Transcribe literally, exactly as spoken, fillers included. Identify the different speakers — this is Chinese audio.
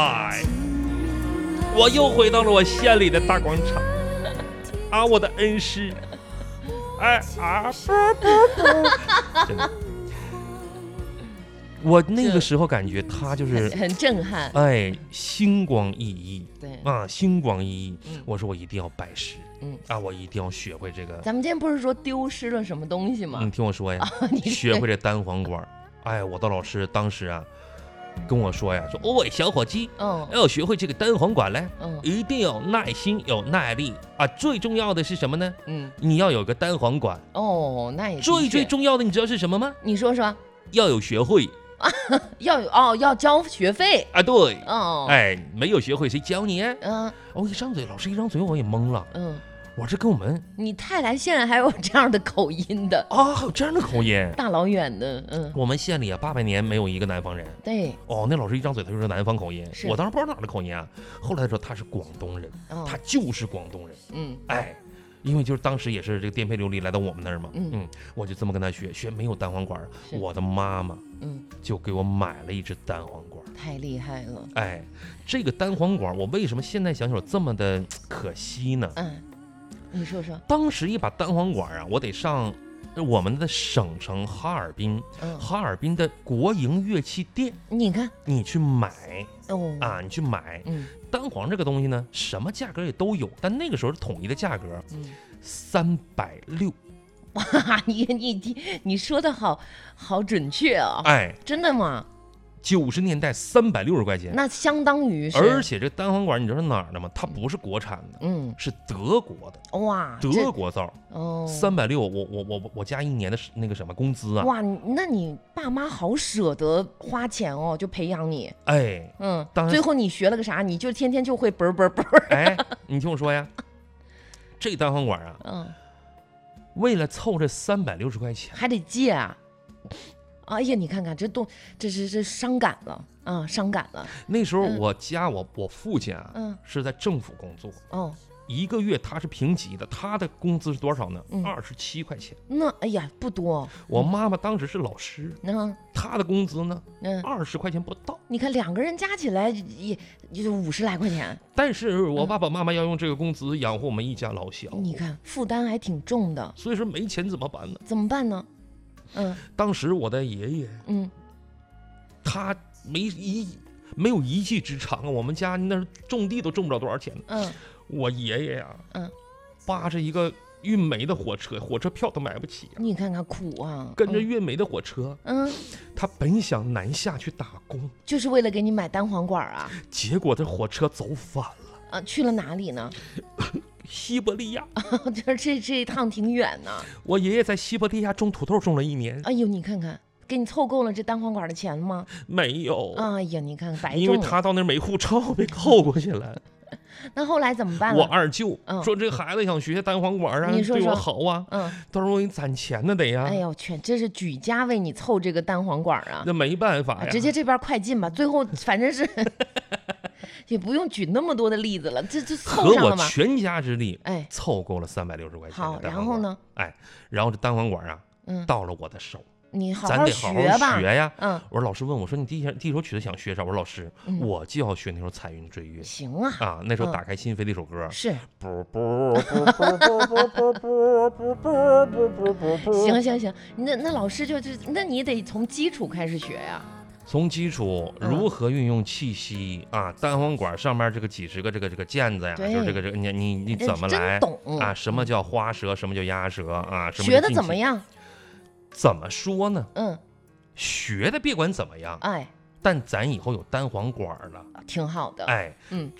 Speaker 1: 哎，我又回到了我县里的大广场，啊，我的恩师，哎啊，真的，我那个时候感觉他就是
Speaker 2: 很很震撼，
Speaker 1: 哎，星光熠熠，
Speaker 2: 对
Speaker 1: 啊，星光熠熠。
Speaker 2: 嗯
Speaker 1: 我说我一定要拜师，
Speaker 2: 嗯
Speaker 1: 啊，我一定要学会这个。
Speaker 2: 咱们今天不是说丢失了什么东西吗？
Speaker 1: 你听我说呀，
Speaker 2: 你
Speaker 1: 学会这单簧管。哎，我的老师当时啊跟我说呀，说哦喂，小伙计，
Speaker 2: 嗯
Speaker 1: 要学会这个单簧管嘞，
Speaker 2: 嗯
Speaker 1: 一定要耐心有耐力啊。最重要的是什么呢？
Speaker 2: 嗯，
Speaker 1: 你要有个单簧管。
Speaker 2: 哦，那也的
Speaker 1: 最
Speaker 2: 确
Speaker 1: 最重要的，你知道是什么吗？
Speaker 2: 你说说，
Speaker 1: 要有学会
Speaker 2: 要有哦，要交学费
Speaker 1: 啊。对，
Speaker 2: 哦，
Speaker 1: 哎，没有学会谁教你啊？
Speaker 2: 嗯
Speaker 1: 我一张嘴，老师一张嘴，我也懵了。
Speaker 2: 嗯，
Speaker 1: 我这跟我们
Speaker 2: 你太来县还有这样的口音的，
Speaker 1: 啊，还有这样的口音。
Speaker 2: 大老远的，嗯，
Speaker 1: 我们县里啊，八百年没有一个南方人。
Speaker 2: 对，
Speaker 1: 哦，那老师一张嘴他就是南方口音，
Speaker 2: 是
Speaker 1: 我当时不知道哪的口音啊。后来说他是广东人，
Speaker 2: 哦
Speaker 1: 他就是广东人。
Speaker 2: 嗯
Speaker 1: 哎，因为就是当时也是这个颠沛流离来到我们那儿嘛，
Speaker 2: 嗯
Speaker 1: 嗯，我就这么跟他学，学没有单簧管，
Speaker 2: 是
Speaker 1: 我的妈妈
Speaker 2: 嗯，
Speaker 1: 就给我买了一支单簧管。
Speaker 2: 太厉害了，
Speaker 1: 哎，这个单簧管我为什么现在想想有这么的可惜呢？
Speaker 2: 嗯，你说说，
Speaker 1: 当时一把单簧管啊，我得上我们的省城哈尔滨，
Speaker 2: 嗯，
Speaker 1: 哈尔滨的国营乐器店，
Speaker 2: 你看，
Speaker 1: 你去买
Speaker 2: 哦，
Speaker 1: 啊，你去买
Speaker 2: 嗯
Speaker 1: 单簧这个东西呢，什么价格也都有，但那个时候是统一的价格，
Speaker 2: 嗯，
Speaker 1: 三百六。
Speaker 2: 哇，你你你你说的好好准确啊，
Speaker 1: 哎，
Speaker 2: 真的吗？
Speaker 1: 九十年代三百六十块钱，
Speaker 2: 那相当于是，
Speaker 1: 而且这单簧管你知道是哪儿的吗？它不是国产的，
Speaker 2: 嗯，
Speaker 1: 是德国的，
Speaker 2: 哇，
Speaker 1: 德国造，
Speaker 2: 哦，
Speaker 1: 三百六，我我我我家一年的那个什么工资啊？
Speaker 2: 哇，那你爸妈好舍得花钱哦，就培养你，
Speaker 1: 哎，
Speaker 2: 嗯，
Speaker 1: 当然
Speaker 2: 最后你学了个啥？你就天天就会啵啵啵，
Speaker 1: 哎，你听我说呀，这单簧管啊，
Speaker 2: 嗯，
Speaker 1: 为了凑这三百六十块钱，
Speaker 2: 还得借啊。哎呀，你看看这都，这是这伤感了啊，伤感了。
Speaker 1: 那时候
Speaker 2: 嗯
Speaker 1: 我家我我父亲啊，
Speaker 2: 嗯
Speaker 1: 是在政府工作，
Speaker 2: 哦，
Speaker 1: 一个月他是评级的，他的工资是多少呢？
Speaker 2: 嗯
Speaker 1: 二十七块钱。
Speaker 2: 那哎呀不多。
Speaker 1: 我妈妈当时是老师，
Speaker 2: 嗯
Speaker 1: 她的工资呢，
Speaker 2: 嗯，
Speaker 1: 二十块钱不到。
Speaker 2: 你看两个人加起来也也就五十来块钱，
Speaker 1: 但是我爸爸妈妈要用这个工资养活我们一家老小，
Speaker 2: 你看负担还挺重的，
Speaker 1: 所以说没钱怎么办呢？
Speaker 2: 怎么办呢？嗯
Speaker 1: 当时我的爷爷
Speaker 2: 嗯
Speaker 1: 他没一没有一技之长啊，我们家那种地都种不了多少钱呢。
Speaker 2: 嗯
Speaker 1: 我爷爷呀、
Speaker 2: 嗯，
Speaker 1: 扒着一个运煤的火车，火车票都买不起啊，
Speaker 2: 你看看苦啊，
Speaker 1: 跟着
Speaker 2: 嗯
Speaker 1: 运煤的火车，
Speaker 2: 嗯，
Speaker 1: 他本想南下去打工，
Speaker 2: 就是为了给你买单簧管啊
Speaker 1: 结果这火车走反了，
Speaker 2: 啊，去了哪里呢？
Speaker 1: 西伯利亚。
Speaker 2: 这这这一趟挺远呢。
Speaker 1: 我爷爷在西伯利亚种土豆种了一年，
Speaker 2: 哎呦，你看看，给你凑够了这单簧管的钱了吗？
Speaker 1: 没有，
Speaker 2: 哎呀，你看白
Speaker 1: 因为
Speaker 2: 种了。
Speaker 1: 他到那儿没护照，被扣过去了。
Speaker 2: 那后来怎么办
Speaker 1: 我
Speaker 2: 了？
Speaker 1: 二舅
Speaker 2: 嗯
Speaker 1: 说这个孩子想学单簧管啊，
Speaker 2: 你说
Speaker 1: 对我
Speaker 2: 说
Speaker 1: 好啊，
Speaker 2: 嗯，
Speaker 1: 到时候我给你攒钱呢得呀。
Speaker 2: 哎呦全，这是举家为你凑这个单簧管啊！
Speaker 1: 那没办法
Speaker 2: 啊
Speaker 1: 呀，
Speaker 2: 直接这边快进吧，最后反正是也不用举那么多的例子了，这这凑
Speaker 1: 和
Speaker 2: 上了嘛。
Speaker 1: 我全家之力
Speaker 2: 哎，
Speaker 1: 凑够了三百六十块钱
Speaker 2: 好
Speaker 1: 的单簧管。
Speaker 2: 然后呢？
Speaker 1: 哎，然后这单簧管啊，
Speaker 2: 嗯，
Speaker 1: 到了我的手，
Speaker 2: 你好好
Speaker 1: 咱得好
Speaker 2: 学吧。
Speaker 1: 好学呀。
Speaker 2: 嗯，
Speaker 1: 我说老师问我说你第一第一首曲子想学啥？我说老师，
Speaker 2: 嗯
Speaker 1: 我就要学那首彩云追月
Speaker 2: 行啊，
Speaker 1: 啊，那时候
Speaker 2: 嗯
Speaker 1: 打开心扉的一首歌。
Speaker 2: 是，
Speaker 1: 不不不不不不不不不不不
Speaker 2: 行行行，那那老师就是，那你得从基础开始学呀。
Speaker 1: 从基础
Speaker 2: 嗯
Speaker 1: 如何运用气息啊，单簧管上面这个几十个这个这个键子呀，
Speaker 2: 对
Speaker 1: 就是这个这个你你你
Speaker 2: 这
Speaker 1: 怎么来
Speaker 2: 真懂
Speaker 1: 啊？什么叫花舌？什么叫压舌啊？什么
Speaker 2: 学的
Speaker 1: 叫进气？
Speaker 2: 怎么样？
Speaker 1: 怎么说呢？
Speaker 2: 嗯，
Speaker 1: 学的别管怎么样，
Speaker 2: 哎，
Speaker 1: 但咱以后有单簧管了，
Speaker 2: 挺好的。
Speaker 1: 哎，
Speaker 2: 嗯，